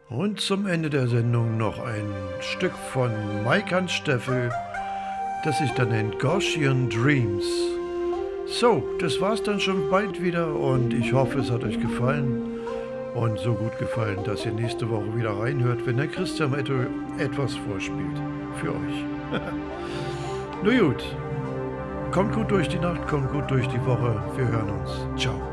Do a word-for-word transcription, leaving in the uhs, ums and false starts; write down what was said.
Und zum Ende der Sendung noch ein Stück von Mike Steffel, das sich dann nennt Gaussian Dreams. So, das war's dann schon bald wieder und ich hoffe, es hat euch gefallen und so gut gefallen, dass ihr nächste Woche wieder reinhört, wenn der Christian etwas vorspielt für euch. Nur gut, kommt gut durch die Nacht, kommt gut durch die Woche, wir hören uns. Ciao.